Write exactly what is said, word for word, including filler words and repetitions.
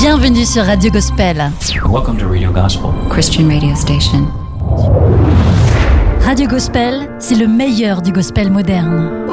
Bienvenue sur Radio Gospel. Welcome to Radio Gospel, Christian radio station. Radio Gospel, c'est le meilleur du gospel moderne.